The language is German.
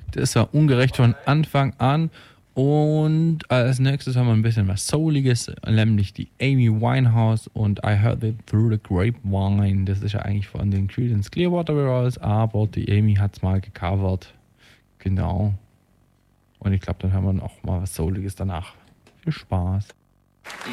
Das war ungerecht von Anfang an. Und als nächstes haben wir ein bisschen was Souliges, nämlich die Amy Winehouse und I Heard It Through the Grapevine. Das ist ja eigentlich von den Creedence Clearwater Revival, aber die Amy hat es mal gecovert. Genau. Und ich glaube, dann hören wir noch mal was Souliges danach. Viel Spaß.